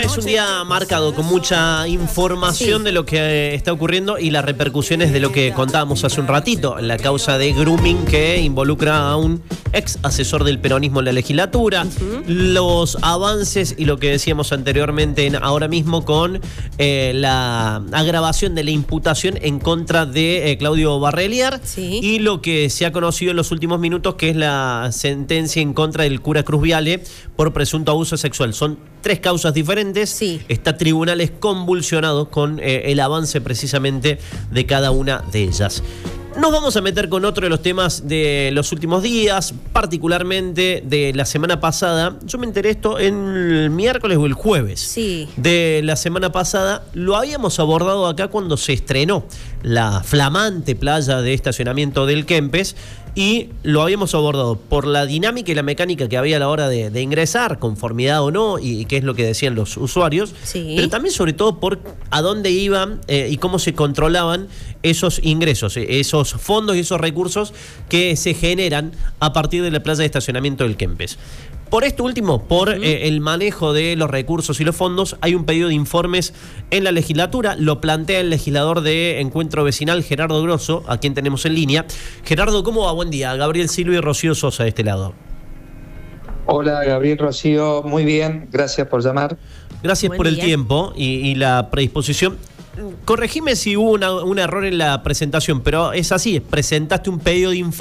Es un día marcado con mucha información de lo que está ocurriendo y las repercusiones de lo que contábamos hace un ratito, la causa de grooming que involucra a un ex asesor del peronismo en la legislatura, los avances y lo que decíamos anteriormente ahora mismo con la agravación de la imputación en contra de Claudio Barreliar y lo que se ha conocido en los últimos minutos, que es la sentencia en contra del cura Cruz Viale por presunto abuso sexual. Son 3 causas diferentes. Está tribunales convulsionados con el avance precisamente de cada una de ellas. Nos vamos a meter con otro de los temas de los últimos días, particularmente de la semana pasada. Yo me enteré esto el miércoles o el jueves de la semana pasada. Lo habíamos abordado acá cuando se estrenó la flamante playa de estacionamiento del Kempes y lo habíamos abordado por la dinámica y la mecánica que había a la hora de ingresar, conformidad o no, y qué es lo que decían los usuarios, pero también sobre todo por a dónde iban y cómo se controlaban esos ingresos, esos fondos y esos recursos que se generan a partir de la playa de estacionamiento del Kempes. Por esto último, por el manejo de los recursos y los fondos, hay un pedido de informes en la legislatura. Lo plantea el legislador de Encuentro Vecinal, Gerardo Grosso, a quien tenemos en línea. Gerardo, ¿cómo va? Buen día. Gabriel Silva y Rocío Sosa de este lado. Hola, Gabriel, Rocío. Muy bien, gracias por llamar. Gracias por el tiempo y la predisposición. Corregime si hubo un error en la presentación, pero es así, presentaste un pedido de informe